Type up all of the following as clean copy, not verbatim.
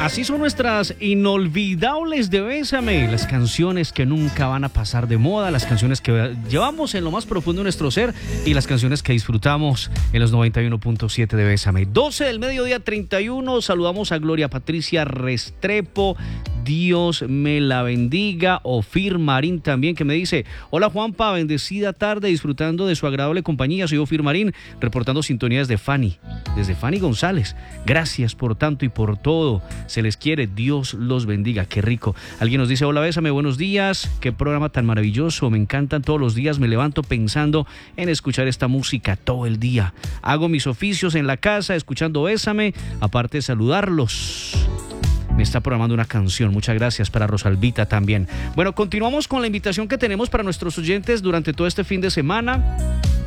Así son nuestras inolvidables de Bésame, las canciones que nunca van a pasar de moda, las canciones que llevamos en lo más profundo de nuestro ser y las canciones que disfrutamos en los 91.7 de Bésame. 12 del mediodía 31, saludamos a Gloria Patricia Restrepo, Dios me la bendiga. Ofir Marín también, que me dice: hola Juanpa, bendecida tarde, disfrutando de su agradable compañía. Soy Ofir Marín, reportando sintonía desde Fanny González. Gracias por tanto y por todo. Se les quiere, Dios los bendiga. Qué rico. Alguien nos dice: hola Bésame, buenos días. Qué programa tan maravilloso. Me encantan todos los días. Me levanto pensando en escuchar esta música todo el día. Hago mis oficios en la casa escuchando Bésame, aparte de saludarlos. Me está programando una canción. Muchas gracias para Rosalvita también. Bueno, continuamos con la invitación que tenemos para nuestros oyentes durante todo este fin de semana.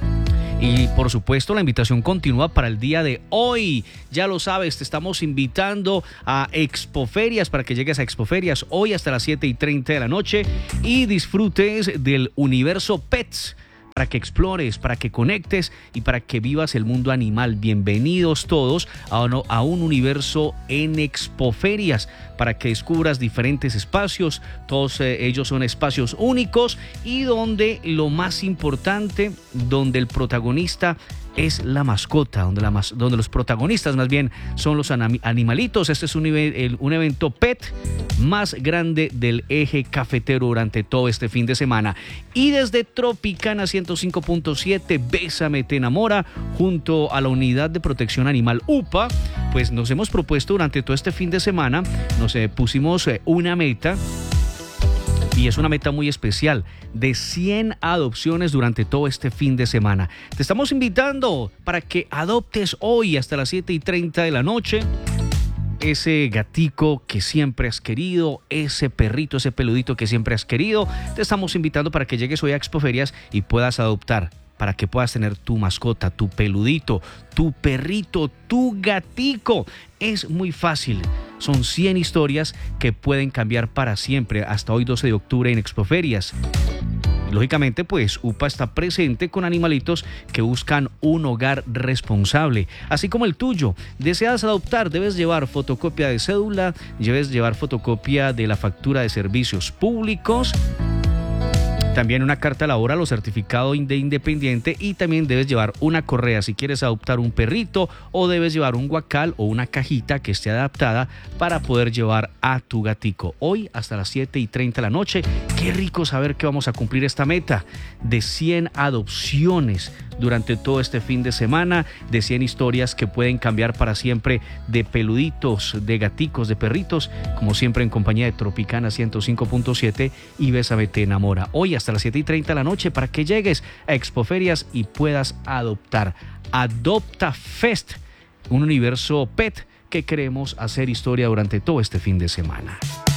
Y por supuesto la invitación continúa para el día de hoy. Ya lo sabes, te estamos invitando a Expoferias, para que llegues a Expoferias hoy hasta las 7:30 de la noche y disfrutes del universo Pets, para que explores, para que conectes y para que vivas el mundo animal. Bienvenidos todos a un universo en Expoferias, para que descubras diferentes espacios. Todos ellos son espacios únicos y donde lo más importante, donde el protagonista es la mascota, donde los protagonistas más bien son los animalitos. Este es un evento pet más grande del eje cafetero durante todo este fin de semana. Y desde Tropicana 105.7, Bésame te enamora, junto a la Unidad de Protección Animal UPA, pues nos hemos propuesto durante todo este fin de semana, nos pusimos una meta. Y es una meta muy especial, de 100 adopciones durante todo este fin de semana. Te estamos invitando para que adoptes hoy hasta las 7:30 de la noche ese gatico que siempre has querido, ese perrito, ese peludito que siempre has querido. Te estamos invitando para que llegues hoy a Expoferias y puedas adoptar, para que puedas tener tu mascota, tu peludito, tu perrito, tu gatico. Es muy fácil. Son 100 historias que pueden cambiar para siempre hasta hoy 12 de octubre en Expoferias. Lógicamente, pues UPA está presente con animalitos que buscan un hogar responsable, así como el tuyo. ¿Deseas adoptar? Debes llevar fotocopia de cédula, debes llevar fotocopia de la factura de servicios públicos, también una carta laboral o certificado de independiente, y también debes llevar una correa si quieres adoptar un perrito, o debes llevar un guacal o una cajita que esté adaptada para poder llevar a tu gatico. Hoy hasta las 7:30 de la noche. Qué rico saber que vamos a cumplir esta meta de 100 adopciones durante todo este fin de semana, de 100 historias que pueden cambiar para siempre, de peluditos, de gaticos, de perritos, como siempre en compañía de Tropicana 105.7 y Bésame te enamora. Hoy hasta las 7:30 de la noche, para que llegues a Expoferias y puedas adoptar. Adopta Fest, un universo pet que queremos hacer historia durante todo este fin de semana.